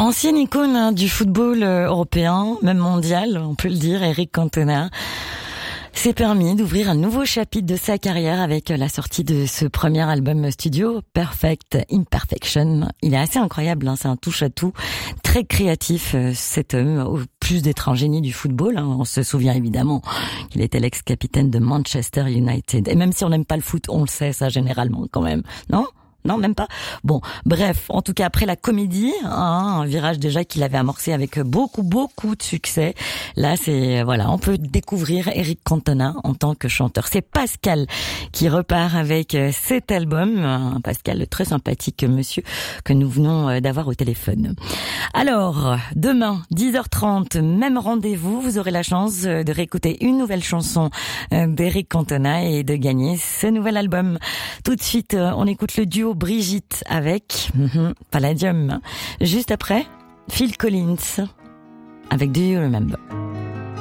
Ancienne icône du football européen, même mondial, on peut le dire, Eric Cantona s'est permis d'ouvrir un nouveau chapitre de sa carrière avec la sortie de ce premier album studio, Perfect Imperfection. Il est assez incroyable, c'est un touche-à-tout, très créatif, cet homme, au plus d'être un génie du football. On se souvient évidemment qu'il était l'ex-capitaine de Manchester United. Et même si on n'aime pas le foot, on le sait ça généralement quand même, non ? Non, même pas. Bon, bref, en tout cas après la comédie, un virage déjà qu'il avait amorcé avec beaucoup de succès. Là, on peut découvrir Eric Cantona en tant que chanteur. C'est Pascal qui repart avec cet album. Pascal, très sympathique monsieur que nous venons d'avoir au téléphone. Alors, demain, 10h30, même rendez-vous. Vous aurez la chance de réécouter une nouvelle chanson d'Eric Cantona et de gagner ce nouvel album. Tout de suite, on écoute le duo Brigitte avec Palladium. Juste après, Phil Collins avec Do You Remember?